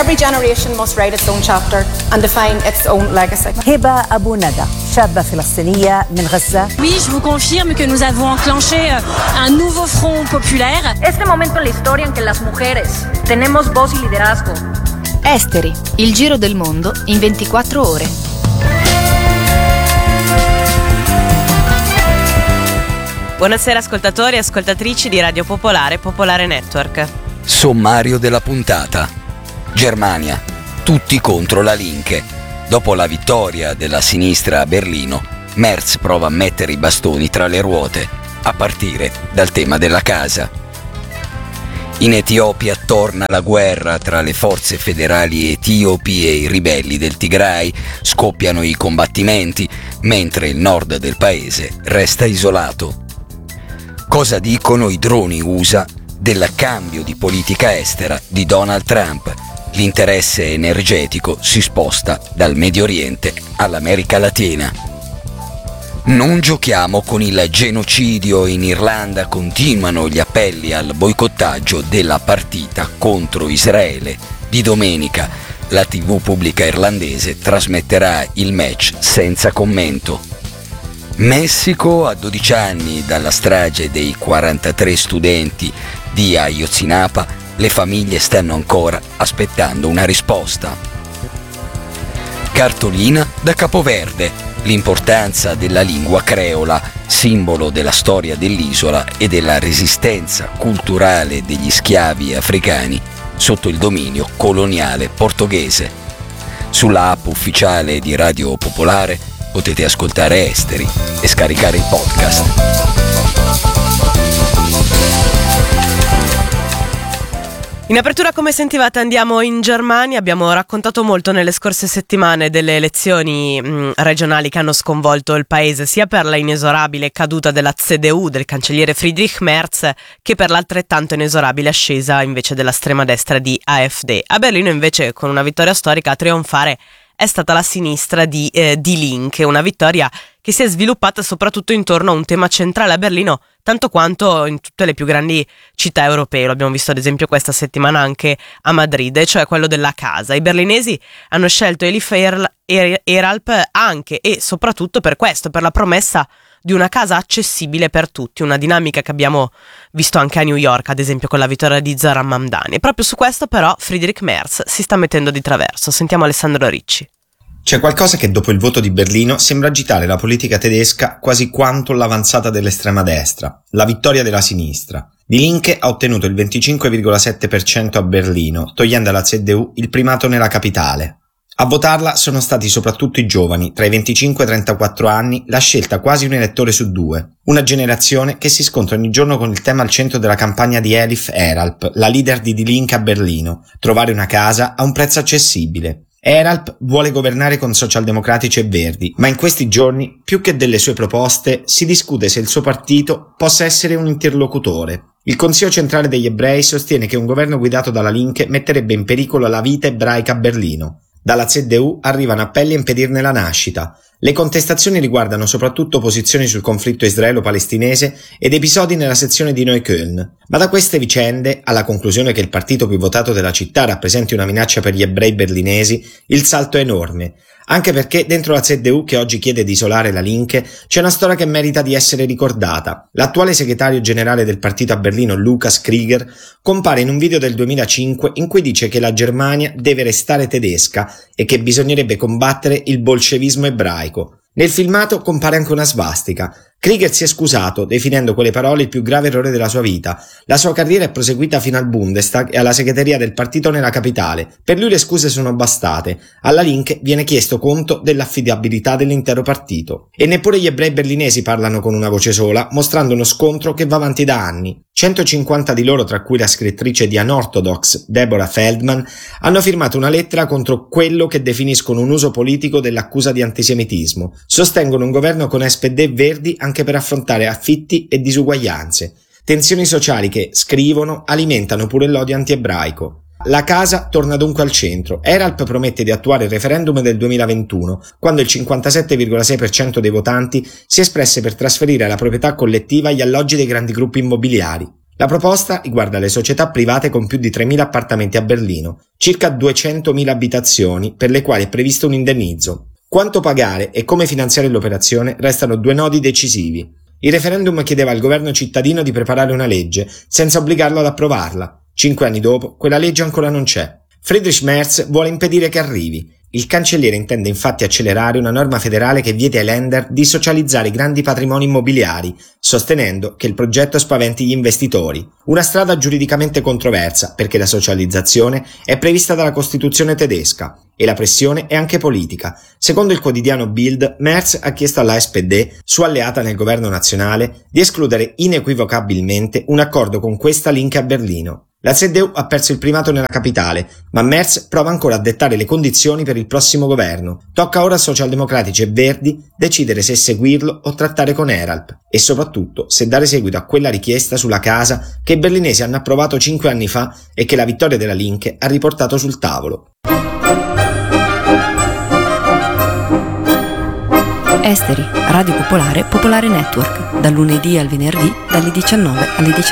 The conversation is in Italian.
Every generation must write its own chapter and define its own legacy. هبة أبو ندى شابة فلسطينية من غزة. Oui, je vous confirme que nous avons enclenché un nouveau front populaire. Este momento en la historia en que las mujeres tenemos voz y liderazgo. Esteri, il giro del mondo in 24 ore. Buonasera ascoltatori e ascoltatrici di Radio Popolare, Popolare Network. Sommario della puntata. Germania, tutti contro la Linke. Dopo la vittoria della sinistra a Berlino, Merz prova a mettere i bastoni tra le ruote, a partire dal tema della casa. In Etiopia torna la guerra tra le forze federali etiopi e i ribelli del Tigray, scoppiano i combattimenti, mentre il nord del paese resta isolato. Cosa dicono i droni USA del cambio di politica estera di Donald Trump? L'interesse energetico si sposta dal Medio Oriente all'America Latina. Non giochiamo con il genocidio in Irlanda, continuano gli appelli al boicottaggio della partita contro Israele. Di domenica la TV pubblica irlandese trasmetterà il match senza commento. Messico, a 12 anni dalla strage dei 43 studenti di Ayotzinapa, le famiglie stanno ancora aspettando una risposta. Cartolina da Capoverde, l'importanza della lingua creola, simbolo della storia dell'isola e della resistenza culturale degli schiavi africani sotto il dominio coloniale portoghese. Sulla app ufficiale di Radio Popolare potete ascoltare Esteri e scaricare il podcast. In apertura, come sentivate, andiamo in Germania. Abbiamo raccontato molto nelle scorse settimane delle elezioni regionali che hanno sconvolto il paese, sia per la inesorabile caduta della CDU, del cancelliere Friedrich Merz, che per l'altrettanto inesorabile ascesa invece dell'estrema destra di AfD. A Berlino invece, con una vittoria storica, a trionfare è stata la sinistra di Linke, una vittoria che si è sviluppata soprattutto intorno a un tema centrale a Berlino, tanto quanto in tutte le più grandi città europee. Lo abbiamo visto ad esempio questa settimana anche a Madrid, e cioè quello della casa. I berlinesi hanno scelto Elif Eralp anche e soprattutto per questo, per la promessa di una casa accessibile per tutti, una dinamica che abbiamo visto anche a New York, ad esempio con la vittoria di Zoran Mamdani. E proprio su questo però Friedrich Merz si sta mettendo di traverso. Sentiamo Alessandro Ricci. C'è qualcosa che dopo il voto di Berlino sembra agitare la politica tedesca quasi quanto l'avanzata dell'estrema destra, la vittoria della sinistra. Die Linke ha ottenuto il 25,7% a Berlino, togliendo alla CDU il primato nella capitale. A votarla sono stati soprattutto i giovani, tra i 25 e i 34 anni, la scelta quasi un elettore su due. Una generazione che si scontra ogni giorno con il tema al centro della campagna di Elif Eralp, la leader di Die Linke a Berlino: trovare una casa a un prezzo accessibile. Eralp vuole governare con socialdemocratici e verdi, ma in questi giorni, più che delle sue proposte, si discute se il suo partito possa essere un interlocutore. Il Consiglio centrale degli ebrei sostiene che un governo guidato dalla Linke metterebbe in pericolo la vita ebraica a Berlino. Dalla CDU arrivano appelli a impedirne la nascita. Le contestazioni riguardano soprattutto posizioni sul conflitto israelo-palestinese ed episodi nella sezione di Neukölln. Ma da queste vicende, alla conclusione che il partito più votato della città rappresenti una minaccia per gli ebrei berlinesi, il salto è enorme. Anche perché dentro la CDU, che oggi chiede di isolare la Linke, c'è una storia che merita di essere ricordata. L'attuale segretario generale del partito a Berlino, Lukas Krieger, compare in un video del 2005 in cui dice che la Germania deve restare tedesca e che bisognerebbe combattere il bolscevismo ebraico. Nel filmato compare anche una svastica. Krieger si è scusato, definendo quelle parole il più grave errore della sua vita. La sua carriera è proseguita fino al Bundestag e alla segreteria del partito nella capitale. Per lui le scuse sono bastate. Alla Linke viene chiesto conto dell'affidabilità dell'intero partito. E neppure gli ebrei berlinesi parlano con una voce sola, mostrando uno scontro che va avanti da anni. 150 di loro, tra cui la scrittrice di Unorthodox Deborah Feldman, hanno firmato una lettera contro quello che definiscono un uso politico dell'accusa di antisemitismo. Sostengono un governo con SPD e Verdi anche per affrontare affitti e disuguaglianze. Tensioni sociali che, scrivono, alimentano pure l'odio anti-ebraico. La casa torna dunque al centro. Eralp promette di attuare il referendum del 2021, quando il 57,6% dei votanti si espresse per trasferire la proprietà collettiva agli alloggi dei grandi gruppi immobiliari. La proposta riguarda le società private con più di 3.000 appartamenti a Berlino, circa 200.000 abitazioni per le quali è previsto un indennizzo. Quanto pagare e come finanziare l'operazione restano due nodi decisivi. Il referendum chiedeva al governo cittadino di preparare una legge senza obbligarlo ad approvarla. 5 anni dopo, quella legge ancora non c'è. Friedrich Merz vuole impedire che arrivi. Il cancelliere intende infatti accelerare una norma federale che vieti ai Länder di socializzare i grandi patrimoni immobiliari, sostenendo che il progetto spaventi gli investitori. Una strada giuridicamente controversa, perché la socializzazione è prevista dalla Costituzione tedesca e la pressione è anche politica. Secondo il quotidiano Bild, Merz ha chiesto alla SPD, sua alleata nel governo nazionale, di escludere inequivocabilmente un accordo con questa Linke a Berlino. La CDU ha perso il primato nella capitale, ma Merz prova ancora a dettare le condizioni per il prossimo governo. Tocca ora a socialdemocratici e verdi decidere se seguirlo o trattare con Eralp e soprattutto se dare seguito a quella richiesta sulla casa che i berlinesi hanno approvato 5 anni fa e che la vittoria della Linke ha riportato sul tavolo. Esteri, Radio Popolare, Popolare Network, dal lunedì al venerdì, dalle 19 alle 19.